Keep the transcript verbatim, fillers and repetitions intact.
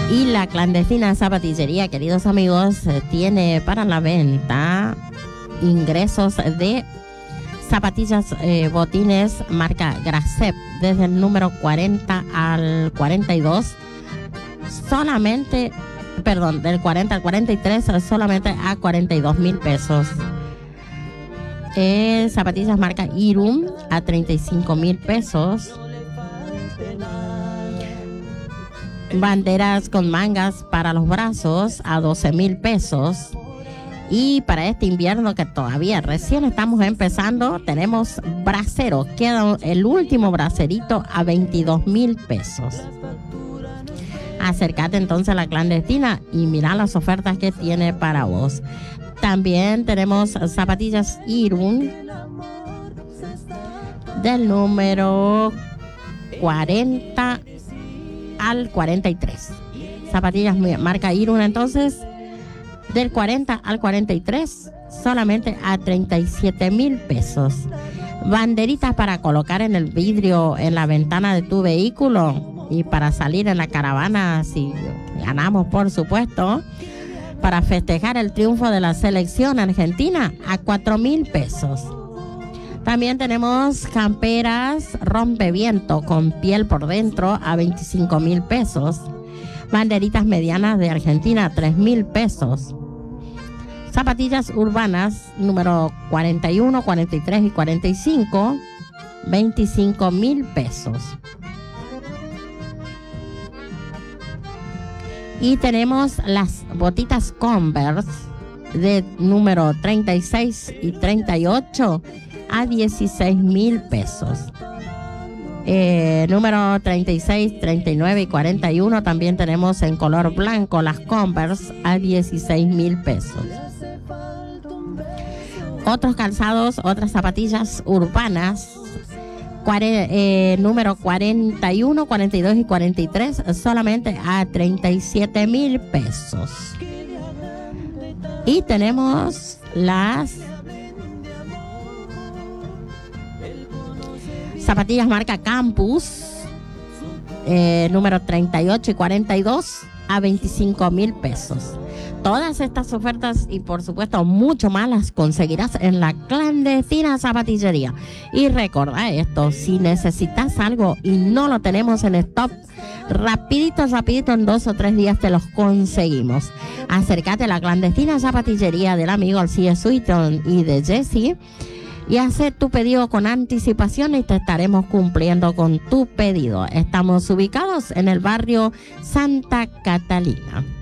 Y la clandestina zapatillería, queridos amigos, tiene para la venta ingresos de zapatillas eh, botines marca Grasep desde el número cuarenta al cuarenta y dos, solamente, perdón, del cuarenta al cuarenta y tres, solamente a cuarenta y dos mil pesos. Eh, zapatillas marca Irum a treinta y cinco mil pesos. Banderas con mangas para los brazos a doce mil pesos. Y para este invierno que todavía recién estamos empezando, tenemos braceros. Queda el último bracerito a veintidós mil pesos. Acércate entonces a la clandestina y mira las ofertas que tiene para vos. También tenemos zapatillas Irum del número cuarenta al cuarenta y tres. Zapatillas marca Irum entonces del cuarenta al cuarenta y tres, solamente a treinta y siete mil pesos. Banderitas para colocar en el vidrio, en la ventana de tu vehículo y para salir en la caravana si ganamos, por supuesto, para festejar el triunfo de la selección argentina a cuatro mil pesos. También tenemos camperas rompeviento con piel por dentro a veinticinco mil pesos. Banderitas medianas de Argentina a tres mil pesos. Zapatillas urbanas número cuarenta y uno, cuarenta y tres y cuarenta y cinco, veinticinco mil pesos. Y tenemos las botitas Converse de número treinta y seis y treinta y ocho a dieciséis mil pesos. Eh, número treinta y seis, treinta y nueve y cuarenta y uno también tenemos en color blanco las Converse a dieciséis mil pesos. Otros calzados, otras zapatillas urbanas, cuare, eh, número cuarenta y uno, cuarenta y dos y cuarenta y tres, solamente a treinta y siete mil pesos. Y tenemos las zapatillas marca Campus, eh, número treinta y ocho y cuarenta y dos a veinticinco mil pesos. Todas estas ofertas y por supuesto mucho más las conseguirás en la clandestina zapatillería. Y recordá esto, si necesitas algo y no lo tenemos en stock, rapidito, rapidito, en dos o tres días te los conseguimos. Acércate a la clandestina zapatillería del amigo Alcides Sweeton y de Jessy y hace tu pedido con anticipación y te estaremos cumpliendo con tu pedido. Estamos ubicados en el barrio Santa Catalina.